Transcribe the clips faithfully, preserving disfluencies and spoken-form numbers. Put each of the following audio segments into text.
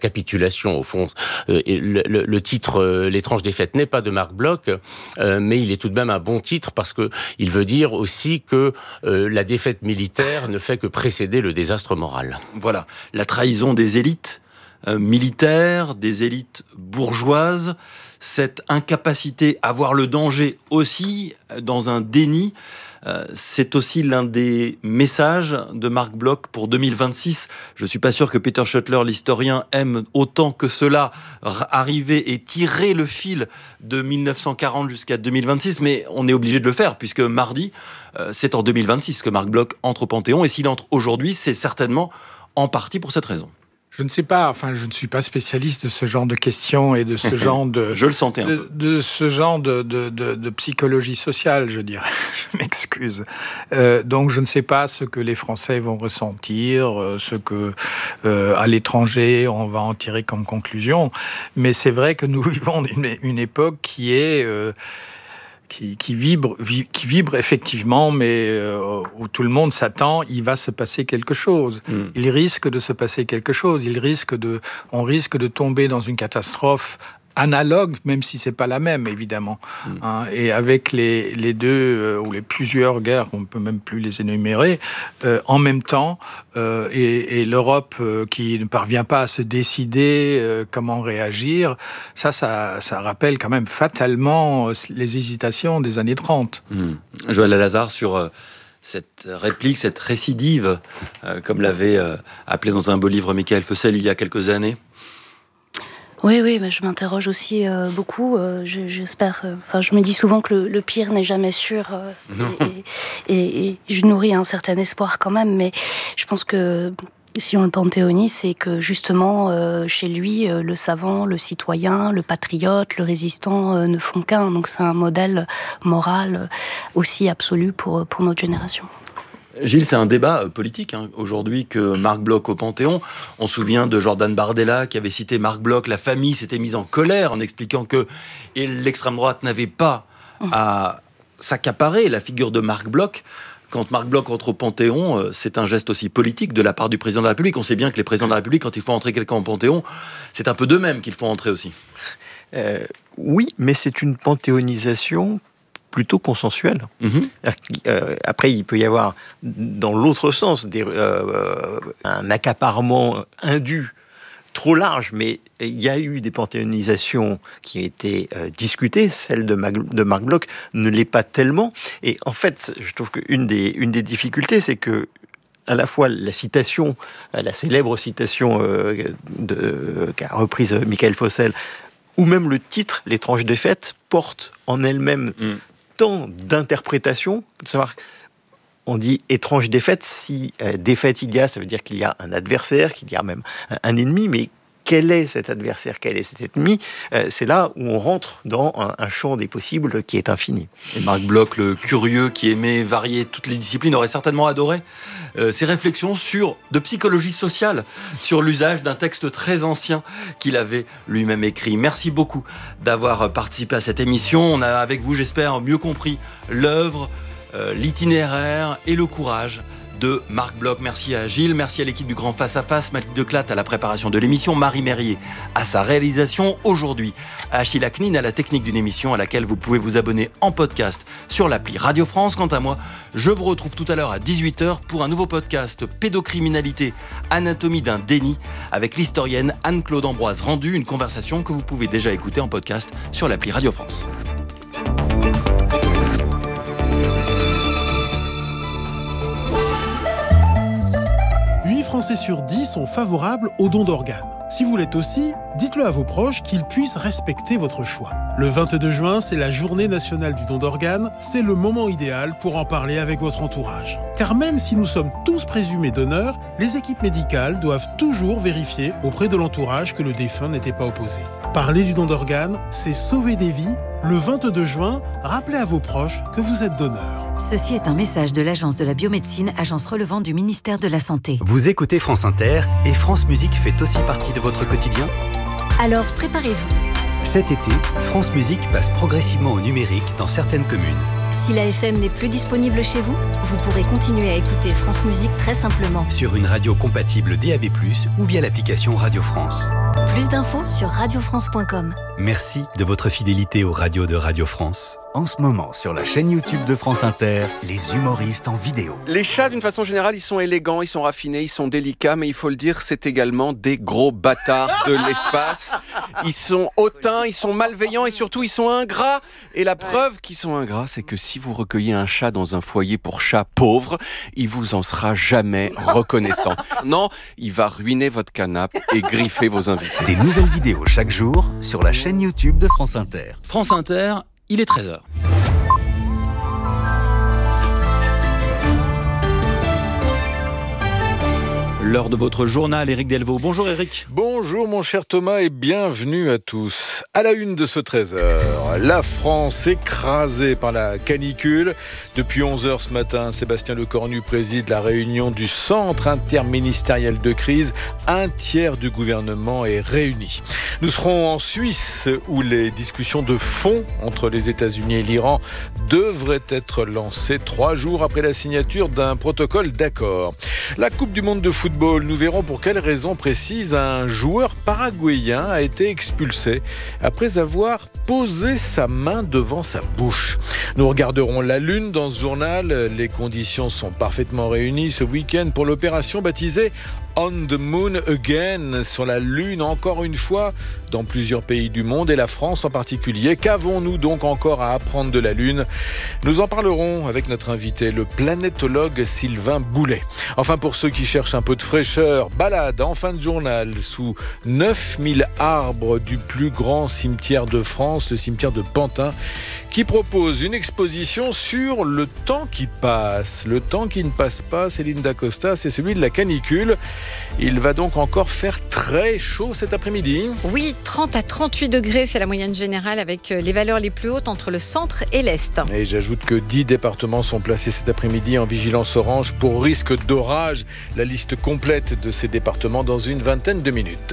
capitulation au fond. Euh, et le, le, le titre euh, L'étrange défaite n'est pas de Marc Bloch, euh, mais il est tout de même un bon titre parce que il veut dire aussi que euh, la défaite militaire ne fait que précéder le désastre moral. Voilà, la trahison des élites euh, militaires, des élites bourgeoises, cette incapacité à voir le danger aussi dans un déni. Euh, c'est aussi l'un des messages de Marc Bloch pour deux mille vingt-six. Je ne suis pas sûr que Peter Schoettler, l'historien, aime autant que cela r- arriver et tirer le fil de mille neuf cent quarante jusqu'à deux mille vingt-six, mais on est obligé de le faire, puisque mardi, euh, c'est en deux mille vingt-six que Marc Bloch entre au Panthéon, et s'il entre aujourd'hui, c'est certainement en partie pour cette raison. Je ne sais pas, enfin, je ne suis pas spécialiste de ce genre de questions et de ce genre de... je le sentais un de, peu. De ce genre de, de, de, de psychologie sociale, je dirais. Je m'excuse. Euh, donc, je ne sais pas ce que les Français vont ressentir, euh, ce que, euh, à l'étranger, on va en tirer comme conclusion. Mais c'est vrai que nous vivons une, une époque qui est... Euh, Qui, qui, vibre, vi, qui vibre effectivement, mais euh, où tout le monde s'attend, il va se passer quelque chose. Mm. Il risque de se passer quelque chose. Il risque de, on risque de tomber dans une catastrophe analogue, même si c'est pas la même, évidemment. Mm. Hein, et avec les, les deux euh, ou les plusieurs guerres, on ne peut même plus les énumérer, euh, en même temps, euh, et, et l'Europe euh, qui ne parvient pas à se décider euh, comment réagir, ça, ça, ça rappelle quand même fatalement les hésitations des années trente. Mm. Joël Lazare, sur euh, cette réplique, cette récidive, euh, comme l'avait euh, appelé dans un beau livre Michael Fossel il y a quelques années. Oui, oui, bah, je m'interroge aussi euh, beaucoup. Euh, je, j'espère. Euh, enfin, je me dis souvent que le, le pire n'est jamais sûr, euh, et, et, et je nourris un certain espoir quand même. Mais je pense que si on le panthéonise, c'est que justement, euh, chez lui, euh, le savant, le citoyen, le patriote, le résistant euh, ne font qu'un. Donc, c'est un modèle moral aussi absolu pour pour notre génération. Gilles, c'est un débat politique hein, aujourd'hui que Marc Bloch au Panthéon. On se souvient de Jordan Bardella qui avait cité Marc Bloch. La famille s'était mise en colère en expliquant que l'extrême droite n'avait pas à s'accaparer la figure de Marc Bloch. Quand Marc Bloch entre au Panthéon, c'est un geste aussi politique de la part du président de la République. On sait bien que les présidents de la République, quand il faut entrer quelqu'un au Panthéon, c'est un peu d'eux-mêmes qu'il faut entrer aussi. Euh, oui, mais c'est une panthéonisation plutôt consensuel. Mmh. Euh, après, il peut y avoir, dans l'autre sens, des, euh, un accaparement indu trop large, mais il y a eu des panthéonisations qui ont été euh, discutées. Celle de, Mag- de Marc Bloch ne l'est pas tellement. Et en fait, je trouve qu'une des, une des difficultés, c'est que à la fois la citation, la célèbre citation euh, de, qu'a reprise Michael Fossel, ou même le titre, L'étrange défaite, porte en elle-même mmh. tant d'interprétations, de savoir, on dit étrange défaite, si euh, défaite il y a, ça veut dire qu'il y a un adversaire, qu'il y a même un, un ennemi, mais quel est cet adversaire, quel est cet ennemi, euh, c'est là où on rentre dans un, un champ des possibles qui est infini. Et Marc Bloch, le curieux qui aimait varier toutes les disciplines, aurait certainement adoré euh, ses réflexions sur, de psychologie sociale, sur l'usage d'un texte très ancien qu'il avait lui-même écrit. Merci beaucoup d'avoir participé à cette émission. On a, avec vous, j'espère, mieux compris l'œuvre, euh, l'itinéraire et le courage de Marc Bloch. Merci à Gilles, merci à l'équipe du Grand Face à Face, Mathilde Declat à la préparation de l'émission, Marie Merrier à sa réalisation. Aujourd'hui, à Achille Aknin à la technique d'une émission à laquelle vous pouvez vous abonner en podcast sur l'appli Radio France. Quant à moi, je vous retrouve tout à l'heure à dix-huit heures pour un nouveau podcast Pédocriminalité, anatomie d'un déni avec l'historienne Anne-Claude Ambroise Rendu, une conversation que vous pouvez déjà écouter en podcast sur l'appli Radio France. huit Français sur dix sont favorables au don d'organes. Si vous l'êtes aussi, dites-le à vos proches qu'ils puissent respecter votre choix. Le vingt-deux juin, c'est la journée nationale du don d'organes. C'est le moment idéal pour en parler avec votre entourage. Car même si nous sommes tous présumés donneurs, les équipes médicales doivent toujours vérifier auprès de l'entourage que le défunt n'était pas opposé. Parler du don d'organes, c'est sauver des vies. Le vingt-deux juin, rappelez à vos proches que vous êtes donneur. Ceci est un message de l'Agence de la biomédecine, agence relevant du ministère de la Santé. Vous écoutez France Inter et France Musique fait aussi partie de votre quotidien ? Alors préparez-vous. Cet été, France Musique passe progressivement au numérique dans certaines communes. Si la F M n'est plus disponible chez vous, vous pourrez continuer à écouter France Musique très simplement. Sur une radio compatible D A B plus, ou via l'application Radio France. Plus d'infos sur radio france point com. Merci de votre fidélité aux radios de Radio France. En ce moment, sur la chaîne YouTube de France Inter, les humoristes en vidéo. Les chats, d'une façon générale, ils sont élégants, ils sont raffinés, ils sont délicats, mais il faut le dire, c'est également des gros bâtards de l'espace. Ils sont hautains, ils sont malveillants et surtout, ils sont ingrats. Et la preuve qu'ils sont ingrats, c'est que si vous recueillez un chat dans un foyer pour chats pauvres, il vous en sera jamais reconnaissant. Non, il va ruiner votre canapé et griffer vos invités. Des nouvelles vidéos chaque jour sur la chaîne YouTube de France Inter. France Inter, il est treize heures. L'heure de votre journal, Éric Delvaux. Bonjour Éric. Bonjour mon cher Thomas et bienvenue à tous. À la une de ce treize heures, la France écrasée par la canicule. Depuis onze heures ce matin, Sébastien Lecornu préside la réunion du Centre interministériel de crise. Un tiers du gouvernement est réuni. Nous serons en Suisse où les discussions de fond entre les États-Unis et l'Iran devraient être lancées trois jours après la signature d'un protocole d'accord. La Coupe du monde de football, nous verrons pour quelles raisons précises un joueur paraguayen a été expulsé après avoir posé sa main devant sa bouche. Nous regarderons la Lune dans ce journal. Les conditions sont parfaitement réunies ce week-end pour l'opération baptisée On the Moon Again, sur la Lune encore une fois, dans plusieurs pays du monde et la France en particulier. Qu'avons-nous donc encore à apprendre de la Lune ? Nous en parlerons avec notre invité, le planétologue Sylvain Boulet. Enfin, pour ceux qui cherchent un peu de fraîcheur, balade en fin de journal sous neuf mille arbres du plus grand cimetière de France, le cimetière de Pantin, qui propose une exposition sur le temps qui passe. Le temps qui ne passe pas, Céline Dacosta, c'est celui de la canicule. Il va donc encore faire très chaud cet après-midi. Oui, trente à trente-huit degrés, c'est la moyenne générale avec les valeurs les plus hautes entre le centre et l'est. Et j'ajoute que dix départements sont placés cet après-midi en vigilance orange pour risque d'orage. La liste complète de ces départements dans une vingtaine de minutes.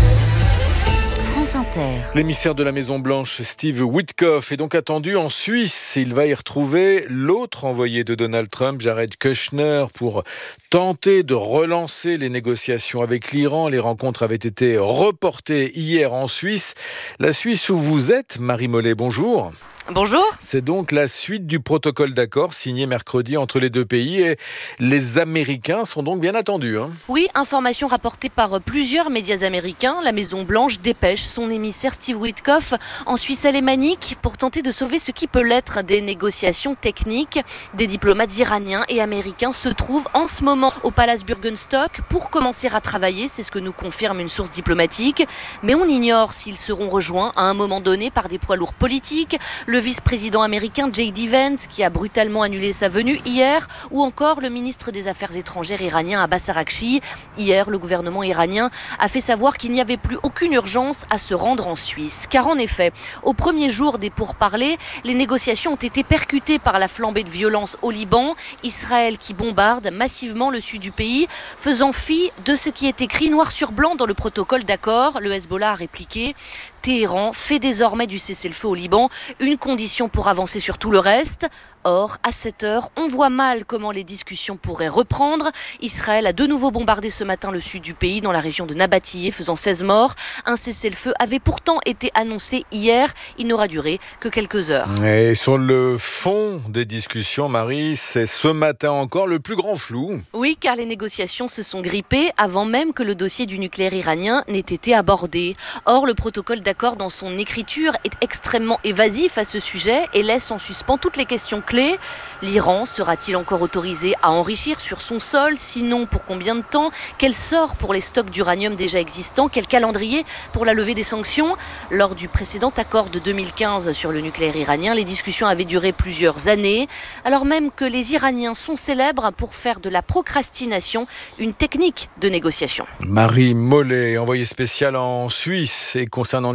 France Inter. L'émissaire de la Maison-Blanche, Steve Witkoff, est donc attendu en Suisse. Il va y retrouver l'autre envoyé de Donald Trump, Jared Kushner, pour tenter de relancer les négociations avec l'Iran. Les rencontres avaient été reportées hier en Suisse. La Suisse où vous êtes, Marie Mollet, bonjour. Bonjour. C'est donc la suite du protocole d'accord signé mercredi entre les deux pays et les Américains sont donc bien attendus. Hein. Oui, information rapportée par plusieurs médias américains. La Maison-Blanche dépêche son émissaire Steve Witkoff en Suisse alémanique pour tenter de sauver ce qui peut l'être des négociations techniques. Des diplomates iraniens et américains se trouvent en ce moment au Palace Bürgenstock pour commencer à travailler. C'est ce que nous confirme une source diplomatique. Mais on ignore s'ils seront rejoints à un moment donné par des poids lourds politiques. Le vice-président américain J D Vance qui a brutalement annulé sa venue hier, ou encore le ministre des Affaires étrangères iranien Abbas Araghchi. Hier, le gouvernement iranien a fait savoir qu'il n'y avait plus aucune urgence à se rendre en Suisse. Car en effet, au premier jour des pourparlers, les négociations ont été percutées par la flambée de violence au Liban. Israël qui bombarde massivement le sud du pays, faisant fi de ce qui est écrit noir sur blanc dans le protocole d'accord. Le Hezbollah a répliqué. Téhéran fait désormais du cessez-le-feu au Liban une condition pour avancer sur tout le reste. Or, à cette heure, on voit mal comment les discussions pourraient reprendre. Israël a de nouveau bombardé ce matin le sud du pays, dans la région de Nabatiyeh, faisant seize morts. Un cessez-le-feu avait pourtant été annoncé hier. Il n'aura duré que quelques heures. Et sur le fond des discussions, Marie, c'est ce matin encore le plus grand flou. Oui, car les négociations se sont grippées avant même que le dossier du nucléaire iranien n'ait été abordé. Or, le protocole d'accord dans son écriture est extrêmement évasif à ce sujet et laisse en suspens toutes les questions clés. L'Iran sera-t-il encore autorisé à enrichir sur son sol ? Sinon, pour combien de temps ? Quel sort pour les stocks d'uranium déjà existants ? Quel calendrier pour la levée des sanctions ? Lors du précédent accord de deux mille quinze sur le nucléaire iranien, les discussions avaient duré plusieurs années, alors même que les Iraniens sont célèbres pour faire de la procrastination une technique de négociation. Marie Mollet, envoyée spéciale en Suisse, et concernant le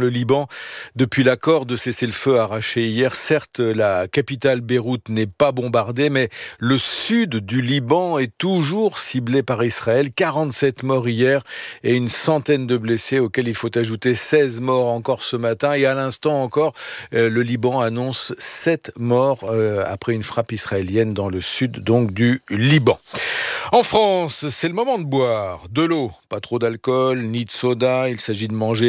Liban depuis l'accord de cessez-le-feu arraché hier. Certes, la capitale Beyrouth n'est pas bombardée, mais le sud du Liban est toujours ciblé par Israël. quarante-sept morts hier et une centaine de blessés, auxquels il faut ajouter seize morts encore ce matin. Et à l'instant encore, euh, le Liban annonce sept morts euh, après une frappe israélienne dans le sud donc du Liban. En France, c'est le moment de boire de l'eau, pas trop d'alcool ni de soda. Il s'agit de manger